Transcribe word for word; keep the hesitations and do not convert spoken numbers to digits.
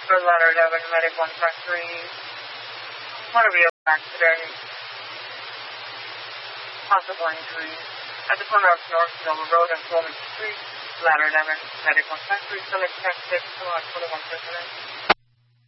for Leonard Evans, Medic one five three. Motor vehicle accident. Possible injury. At the corner of North Nova Road and Coleman Street. Leonard Evans, Medic one five three. Select text six, twenty-one percent.